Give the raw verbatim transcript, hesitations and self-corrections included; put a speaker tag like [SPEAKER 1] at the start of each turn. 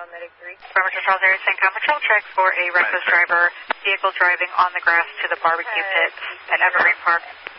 [SPEAKER 1] Medic three.
[SPEAKER 2] Affirmative, Charles Area, Sancom Patrol check for a reckless driver, vehicle driving on the grass to the barbecue pit at Evergreen Park.